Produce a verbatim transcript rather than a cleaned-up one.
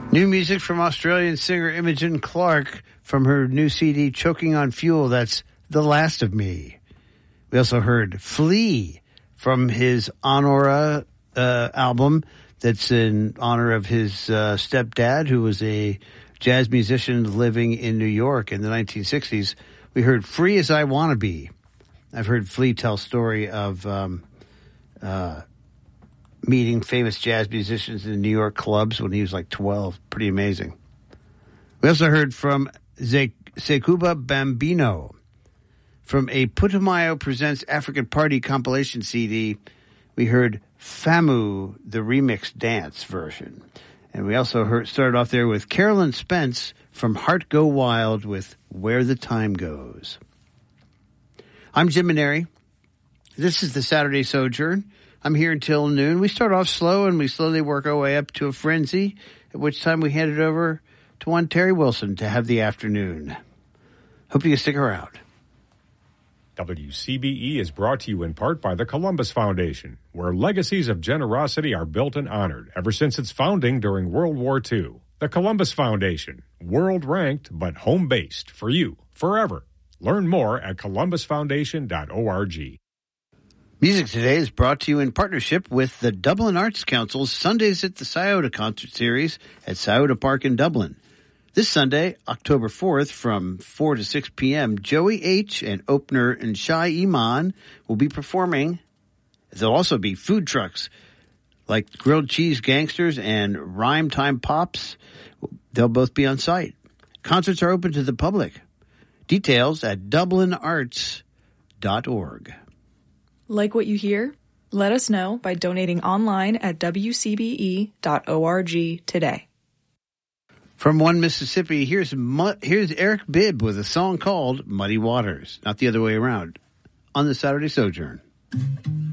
New music from Australian singer Imogen Clark from her new C D, Choking on Fuel. That's The Last of Me. We also heard Flea from his Honora uh, album that's in honor of his uh, stepdad, who was a jazz musician living in New York in the nineteen sixties. We heard Free As I Wanna Be. I've heard Flea tell story of um, uh, meeting famous jazz musicians in New York clubs when he was like twelve. Pretty amazing. We also heard from Ze- Sekuba Bambino from a Putumayo Presents African Party compilation C D. We heard Famu, the remix dance version. And we also heard, started off there with Carolyn Spence from Heart Go Wild with Where the Time Goes. I'm Jim Maneri. This is the Saturday Sojourn. I'm here until noon. We start off slow and we slowly work our way up to a frenzy, at which time we hand it over to one Terry Wilson to have the afternoon. Hope you can stick around. W C B E is brought to you in part by the Columbus Foundation, where legacies of generosity are built and honored ever since its founding during World War Two. The Columbus Foundation, world-ranked but home-based for you, forever. Learn more at columbus foundation dot org. Music today is brought to you in partnership with the Dublin Arts Council's Sundays at the Scioto concert series at Scioto Park in Dublin. This Sunday, October fourth, from four to six p.m., Joey H. and opener and Shai Iman will be performing. There'll also be food trucks like Grilled Cheese Gangsters and Rhyme Time Pops. They'll both be on site. Concerts are open to the public. Details at dublin arts dot org. Like what you hear? Let us know by donating online at w c b e dot org today. From One Mississippi, here's Mu- here's Eric Bibb with a song called Muddy Waters. Not the other way around. On the Saturday Sojourn.